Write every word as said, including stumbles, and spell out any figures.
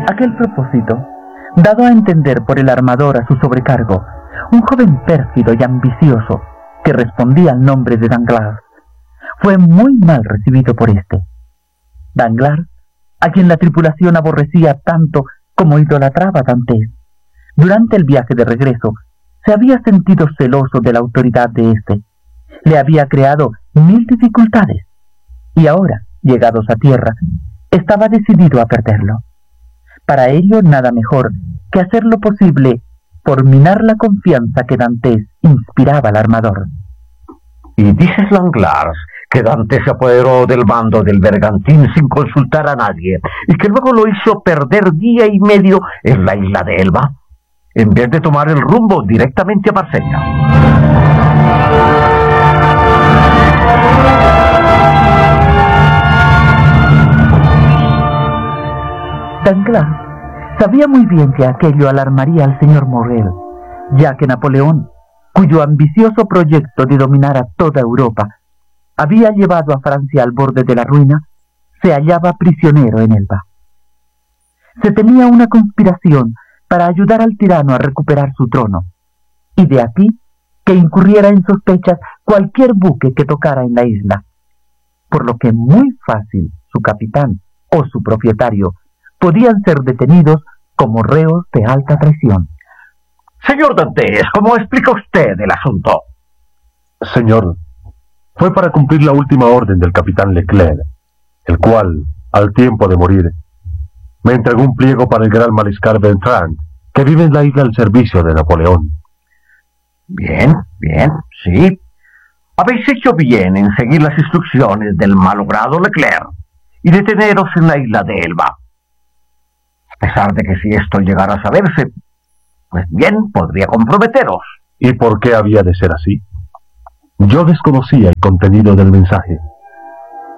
Aquel propósito, dado a entender por el armador a su sobrecargo, un joven pérfido y ambicioso que respondía al nombre de Danglars, fue muy mal recibido por éste. Danglars, a quien la tripulación aborrecía tanto como idolatraba a Dantès, durante el viaje de regreso se había sentido celoso de la autoridad de éste, le había creado mil dificultades, y ahora, llegados a tierra, estaba decidido a perderlo. Para ello nada mejor que hacer lo posible por minar la confianza que Dantès inspiraba al armador. ¿Y dices, Danglars, que Dantès se apoderó del mando del bergantín sin consultar a nadie, y que luego lo hizo perder día y medio en la isla de Elba, en vez de tomar el rumbo directamente a Marsella? Danglars sabía muy bien que aquello alarmaría al señor Morrel, ya que Napoleón, cuyo ambicioso proyecto de dominar a toda Europa había llevado a Francia al borde de la ruina, se hallaba prisionero en Elba. Se temía una conspiración para ayudar al tirano a recuperar su trono, y de aquí que incurriera en sospechas cualquier buque que tocara en la isla, por lo que muy fácil su capitán o su propietario podían ser detenidos como reos de alta traición. Señor Dantès, ¿cómo explica usted el asunto? Señor, fue para cumplir la última orden del capitán Leclerc, el cual, al tiempo de morir, me entregó un pliego para el gran mariscal Bertrand, que vive en la isla al servicio de Napoleón. Bien, bien, sí. Habéis hecho bien en seguir las instrucciones del malogrado Leclerc y deteneros en la isla de Elba. A pesar de que si esto llegara a saberse, pues bien, podría comprometeros. ¿Y por qué había de ser así? Yo desconocía el contenido del mensaje.